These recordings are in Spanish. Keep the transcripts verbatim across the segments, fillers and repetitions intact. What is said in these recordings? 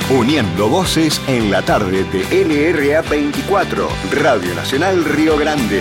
Uniendo voces en la tarde de L R A veinticuatro, Radio Nacional Río Grande.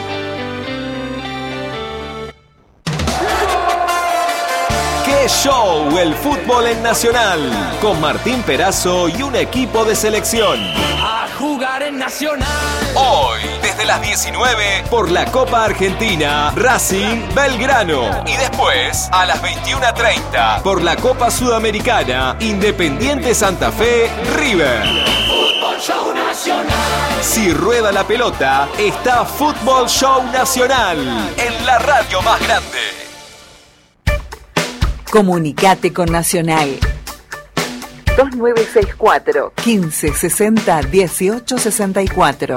¡Qué show! El fútbol en Nacional, con Martín Perazo y un equipo de selección. A jugar en Nacional. Hoy, desde las diecinueve, por la Copa Argentina, Racing Belgrano. Y después, a las veintiuna treinta, por la Copa Sudamericana, Independiente Santa Fe, River. Fútbol Show Nacional. Si rueda la pelota, está Fútbol Show Nacional, en la radio más grande. Comunicate con Nacional. dos nueve seis cuatro, quince sesenta, dieciocho sesenta y cuatro.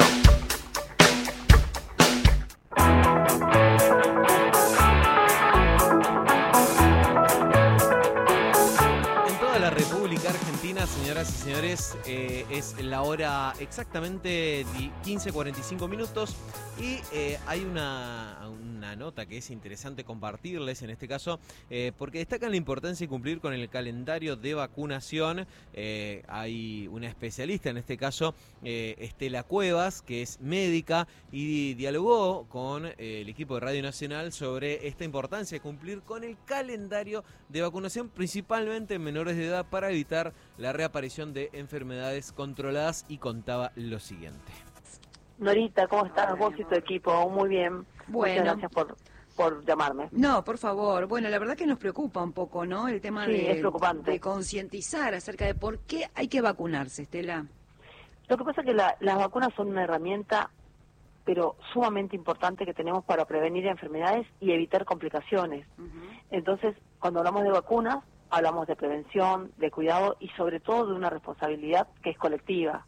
Señoras y señores, eh, es la hora exactamente quince cuarenta y cinco minutos y eh, hay una, una nota que es interesante compartirles en este caso eh, porque destacan la importancia de cumplir con el calendario de vacunación. Eh, hay una especialista, en este caso eh, Estela Cuevas, que es médica y dialogó con eh, el equipo de Radio Nacional sobre esta importancia de cumplir con el calendario de vacunación, principalmente en menores de edad, para evitar la reaparición de enfermedades controladas, y contaba lo siguiente. Norita, ¿cómo estás? Vos y tu equipo, muy bien. Bueno. Muchas gracias por, por llamarme. No, por favor. Bueno, la verdad que nos preocupa un poco, ¿no? El tema sí, de, es preocupante. de concientizar acerca de por qué hay que vacunarse, Estela. Lo que pasa es que la, las vacunas son una herramienta, pero sumamente importante, que tenemos para prevenir enfermedades y evitar complicaciones. Uh-huh. Entonces, cuando hablamos de vacunas, hablamos de prevención, de cuidado y sobre todo de una responsabilidad que es colectiva.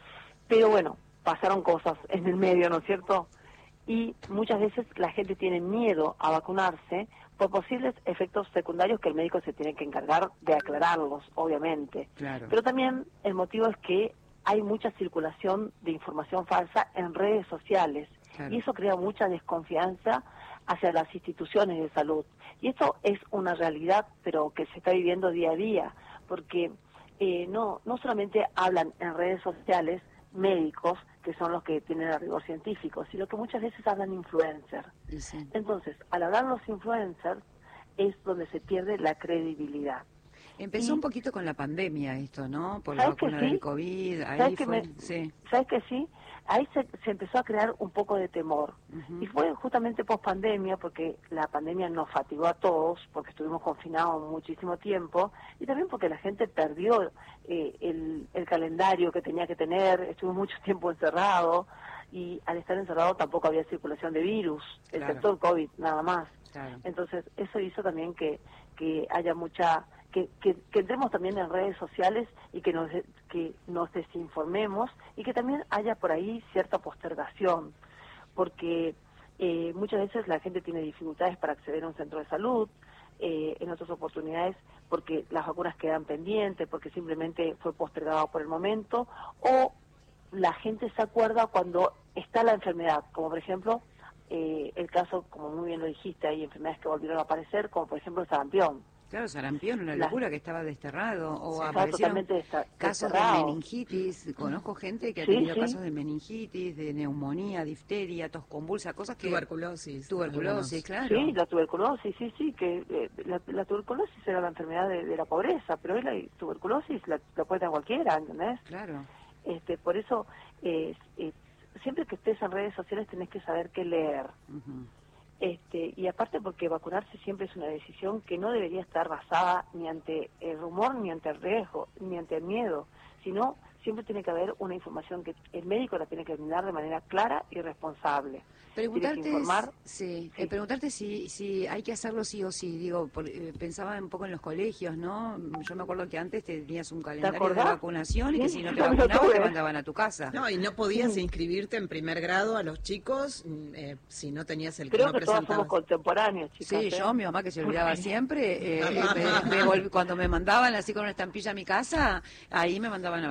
Pero bueno, pasaron cosas en el medio, ¿no es cierto? Y muchas veces la gente tiene miedo a vacunarse por posibles efectos secundarios que el médico se tiene que encargar de aclararlos, obviamente. Claro. Pero también el motivo es que hay mucha circulación de información falsa en redes sociales. Claro. Y eso crea mucha desconfianza hacia las instituciones de salud. Y esto es una realidad, pero que se está viviendo día a día, porque eh, no no solamente hablan en redes sociales médicos, que son los que tienen el rigor científico, sino que muchas veces hablan influencers. Sí. Entonces, al hablar los influencers, es donde se pierde la credibilidad. Empezó y, un poquito con la pandemia esto, ¿no? Por la vacuna del COVID. Ahí ¿Sabes fue, que me, sí. ¿Sabes que sí? Ahí se, se empezó a crear un poco de temor. Uh-huh. Y fue justamente post pandemia, porque la pandemia nos fatigó a todos, porque estuvimos confinados muchísimo tiempo, y también porque la gente perdió eh, el, el calendario que tenía que tener, estuvo mucho tiempo encerrado, y al estar encerrado tampoco había circulación de virus, claro. Excepto el COVID, nada más. Claro. Entonces, eso hizo también que, que haya mucha... Que, que, que entremos también en redes sociales y que nos, que nos desinformemos, y que también haya por ahí cierta postergación, porque eh, muchas veces la gente tiene dificultades para acceder a un centro de salud, eh, en otras oportunidades porque las vacunas quedan pendientes, porque simplemente fue postergado por el momento, o la gente se acuerda cuando está la enfermedad, como por ejemplo eh, el caso, como muy bien lo dijiste, hay enfermedades que volvieron a aparecer, como por ejemplo el sarampión. Claro, sarampión, una locura la, que estaba desterrado, o aparecieron casos de meningitis. Conozco gente que ha tenido sí, sí. casos de meningitis, de neumonía, difteria, tos convulsa, cosas que... Tuberculosis. Tuberculosis, claro. Sí, la tuberculosis, sí, sí, que eh, la, la tuberculosis era la enfermedad de, de la pobreza, pero hoy la tuberculosis la, la puede tener cualquiera, ¿entendés? Claro. Este, por eso, eh, eh, siempre que estés en redes sociales tenés que saber qué leer. Uh-huh. Este, y aparte porque vacunarse siempre es una decisión que no debería estar basada ni ante el rumor, ni ante el riesgo, ni ante el miedo, sino siempre tiene que haber una información que el médico la tiene que brindar de manera clara y responsable. Preguntarte, informar, sí, sí. Eh, preguntarte si si hay que hacerlo sí o sí. Digo, por, eh, pensaba un poco en los colegios, ¿no? Yo me acuerdo que antes tenías un calendario de vacunación y sí, que si no te vacunabas te mandaban a tu casa. No, y no podías sí. inscribirte en primer grado a los chicos eh, si no tenías el Creo no que todos somos contemporáneos, chicas. Sí, ¿eh? yo, mi mamá que se olvidaba siempre, eh, me, me volví, cuando me mandaban así con una estampilla a mi casa, ahí me mandaban a vacunar.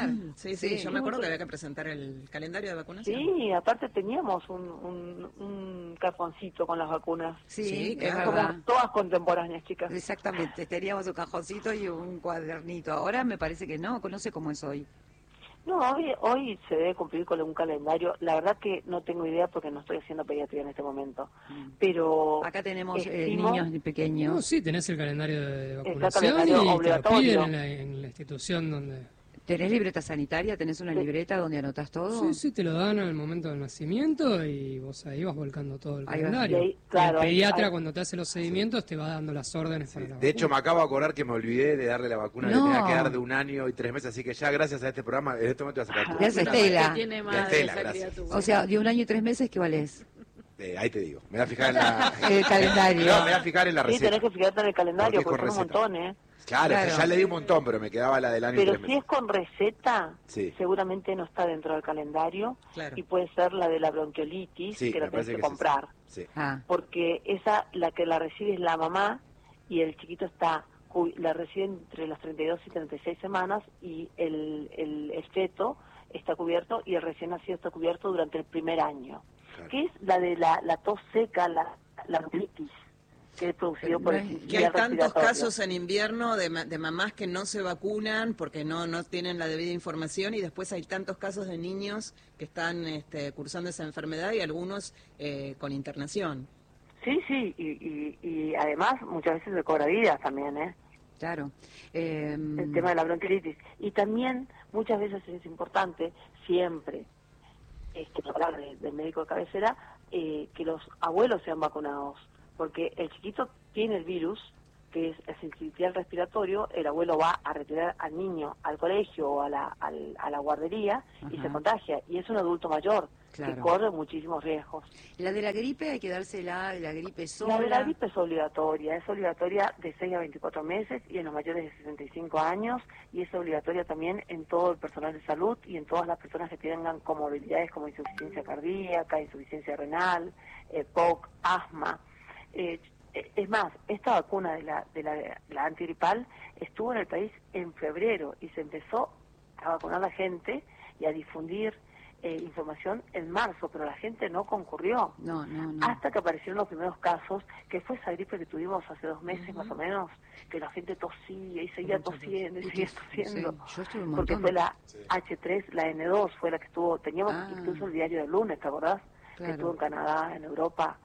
Sí, sí, sí, yo me acuerdo que había que presentar el calendario de vacunación. Sí, aparte teníamos un, un, un cajoncito con las vacunas. Sí, sí, es Somos verdad. todas contemporáneas, chicas. Exactamente, teníamos un cajoncito y un cuadernito. Ahora me parece que no, no sé cómo es hoy. No, hoy, hoy se debe cumplir con un calendario. La verdad que no tengo idea porque no estoy haciendo pediatría en este momento. Mm. Pero acá tenemos estimo, eh, niños pequeños. No, sí, tenés el calendario de vacunación calendario y obligatorio. te lo piden en la, en la institución donde... ¿Tenés libreta sanitaria? ¿Tenés una sí. libreta donde anotás todo? Sí, sí, te lo dan al momento del nacimiento y vos ahí vas volcando todo el Ahí calendario. Ahí, claro, el pediatra ahí, cuando te hace los seguimientos te va dando las órdenes Sí. para la De vacuna. hecho, me acabo de acordar que me olvidé de darle la vacuna No. que tenía que dar de un año y tres meses, así que ya gracias a este programa, en este momento voy a sacar tu Gracias, vacuna. Estela. Tiene Ya, madre Estela, esa gracias. criatura. O sea, de un año y tres meses, ¿qué vale es? Eh, ahí te digo, me voy a fijar en la... El calendario. No, me voy a fijar en la sí, receta. tenés que fijarte en el calendario Porque porque es son un con montón, ¿eh? Claro, Claro. ya le di un montón, pero me quedaba la del año y Pero tres si meses. es con receta, Sí. seguramente no está dentro del calendario. Claro. Y puede ser la de la bronquiolitis, Sí, que me la tenés parece que, que es comprar. Sí. Ah, Porque esa, la que la recibe es la mamá y el chiquito está, cu- la recibe entre las treinta y dos y treinta y seis semanas y el, el, el feto está cubierto y el recién nacido está cubierto durante el primer año. Claro. Que es la de la, la tos seca, la, la bronquitis, que es producido por el Que hay sincicial tantos respiratorio. casos en invierno de, ma- de mamás que no se vacunan porque no no tienen la debida información y después hay tantos casos de niños que están este, cursando esa enfermedad y algunos eh, con internación. Sí, sí, y, y, y además muchas veces se cobra vidas también, ¿eh? claro. Eh, El tema de la bronquiolitis. Y también muchas veces es importante, siempre, este, hablar de- del médico de cabecera, eh, que los abuelos sean vacunados, porque el chiquito tiene el virus, que es el sincicial respiratorio, el abuelo va a retirar al niño al colegio o a la, al- a la guardería y Ajá. se contagia, y es un adulto mayor que Claro. corre muchísimos riesgos. La de la gripe hay que dársela, la gripe sola. La de la gripe es obligatoria, es obligatoria de seis a veinticuatro meses y en los mayores de sesenta y cinco años, y es obligatoria también en todo el personal de salud y en todas las personas que tengan comorbilidades como insuficiencia cardíaca, insuficiencia renal, eh, P O C, asma. Eh, es más, esta vacuna de la, de la, la antigripal estuvo en el país en febrero y se empezó a vacunar a la gente y a difundir eh, información en marzo, pero la gente no concurrió. No, no, no. Hasta que aparecieron los primeros casos, que fue esa gripe que tuvimos hace dos meses más o menos, que la gente tosía y seguía tosiendo y seguía tosiendo. Sí, yo estuve un Porque montón. fue la H tres, la N dos, fue la que estuvo, teníamos Ah. incluso el diario del lunes, ¿te acordás? Claro. Que estuvo en Canadá, en Europa.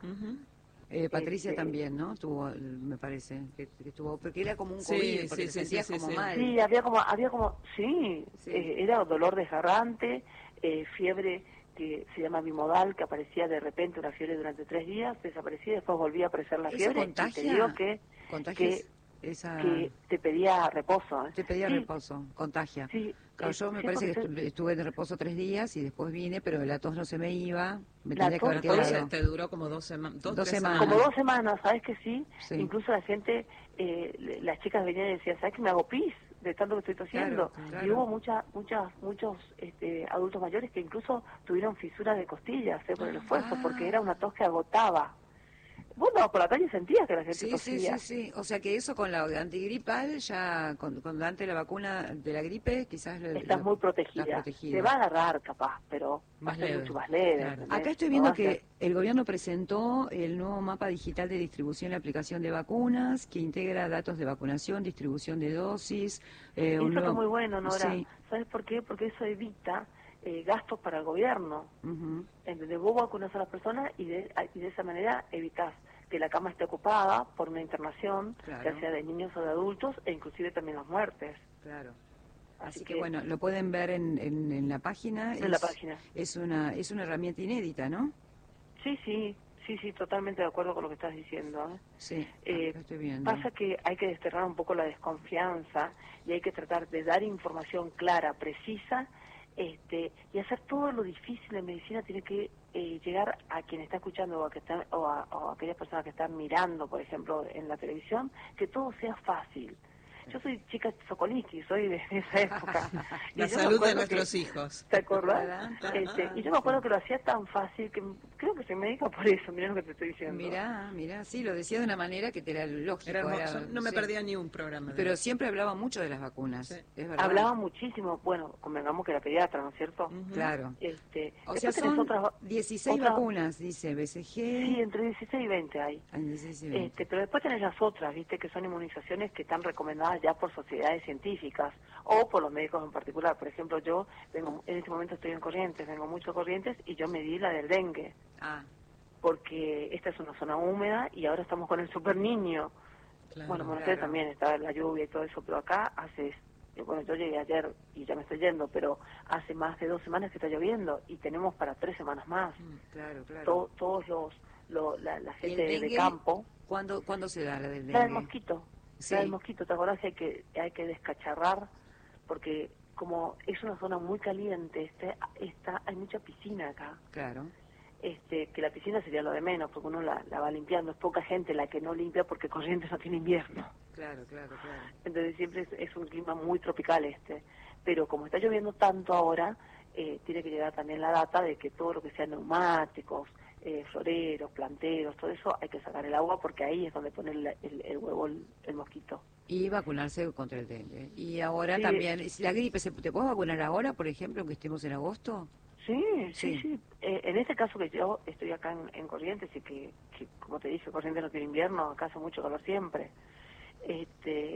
Eh, Patricia Este- también, ¿no? Tuvo, me parece, que, que estuvo, porque era como un Sí, COVID, porque sí, te sí, sentías sí, sí, como sí. mal. Sí, había como, había como, sí, Sí. eh, era dolor desgarrante, eh, fiebre que se llama bimodal, que aparecía de repente una fiebre durante tres días, desaparecía y después volvía a aparecer la ¿Eso fiebre. contagia? Y te digo que, Contagias que, esa... que te pedía reposo. ¿eh? Te pedía Sí, reposo, contagia. Sí, Claro, eh, yo me sí, parece que porque estu- estuve en reposo tres días y después vine, pero la tos no se me iba, me La tenía que haber tos, Entonces quedado. te duró como dos, sema- dos, Dos tres semanas. Como dos semanas, ¿sabes que sí? Sí. Incluso la gente, eh, le- las chicas venían y decían, ¿sabes que me hago pis de tanto que estoy tosiendo? Claro, claro. Y hubo muchas, muchas, muchos este, adultos mayores que incluso tuvieron fisuras de costillas eh, por el esfuerzo, Ah. porque era una tos que agotaba. Vos no, por la calle sentías que la gente Sí, sí, tosía. sí, sí. O sea que eso con la antigripal, ya con, con antes de la vacuna de la gripe, quizás... lo- Estás lo- muy protegida. estás protegida. Te va a agarrar capaz, pero Más va a ser leve. mucho más leve. Claro. ¿entendés? Acá estoy No viendo va a ser- que el gobierno presentó el nuevo mapa digital de distribución y aplicación de vacunas, que integra datos de vacunación, distribución de dosis. Eh, Eso un está nuevo- muy bueno, Nora. Sí. ¿Sabes por qué? Porque eso evita eh, gastos para el gobierno. Ujú. ¿Entendés? Vos vacunas a las personas y de, y de esa manera evitas que la cama esté ocupada por una internación, Claro. ya sea de niños o de adultos, e inclusive también las muertes. Claro. Así, Así que bueno, lo pueden ver en, en, en la página. En la página. Es una, es una herramienta inédita, ¿no? Sí, sí, sí, sí, totalmente de acuerdo con lo que estás diciendo. ¿eh? Sí, Eh, acá estoy viendo. Pasa que hay que desterrar un poco la desconfianza y hay que tratar de dar información clara, precisa, este, y hacer todo lo difícil en medicina tiene que eh, llegar a quien está escuchando o a, que está, o, a, o a aquellas personas que están mirando, por ejemplo, en la televisión, que todo sea fácil. Yo soy chica Sokoliki, soy de esa época. Y La yo me salud de acuerdo nuestros que- hijos. ¿Te acordás? Tan, tan, Este, tan. y yo me acuerdo que lo hacía tan fácil que, creo que soy médica por eso, mirá lo que te estoy diciendo. Mirá, mirá, sí, lo decía de una manera que te era lógico. Era hermoso, era, no me sí. perdía ni un programa. Pero verdad. Siempre hablaba mucho de las vacunas, sí. Es verdad. Hablaba muchísimo, bueno, convengamos que era pediatra, ¿no es cierto? Uh-huh. Claro. Este, o sea, son otras, dieciséis otras, vacunas, dice B C G. Sí, entre dieciséis y veinte hay. dieciséis y veinte. Este, pero después tenés las otras, viste, que son inmunizaciones que están recomendadas ya por sociedades científicas o por los médicos en particular. Por ejemplo, yo vengo, en este momento estoy en Corrientes, vengo mucho a Corrientes y yo me di la del dengue. Ah. Porque esta es una zona húmeda y ahora estamos con el super niño. Claro, bueno, bueno, claro. También está la lluvia y todo eso, pero acá hace, bueno, yo llegué ayer y ya me estoy yendo, pero hace más de dos semanas que está lloviendo y tenemos para tres semanas más. Mm, claro, claro. To, todos los, lo, la, la gente de, de campo. ¿Cuándo, ¿Cuándo se da la del dengue? La del mosquito. Sí. La del mosquito, ¿te acordás que hay que, hay que descacharrar? Porque como es una zona muy caliente, este, está, hay mucha piscina acá. Claro. Este, que la piscina sería lo de menos, porque uno la, la va limpiando. Es poca gente la que no limpia porque Corrientes no tiene invierno. Claro, claro, claro. Entonces siempre es, es un clima muy tropical este. Pero como está lloviendo tanto ahora, eh, tiene que llegar también la data de que todo lo que sea neumáticos, eh, floreros, planteros, todo eso, hay que sacar el agua porque ahí es donde pone el, el, el huevo el, el mosquito. Y vacunarse contra el dengue. Y ahora sí. También, si la gripe, ¿te puedes vacunar ahora, por ejemplo, aunque estemos en agosto? Sí, sí, sí. sí. Eh, en este caso que yo estoy acá en, en Corrientes y que, que, como te dije, Corrientes no tiene invierno, acá hace mucho calor siempre. Este,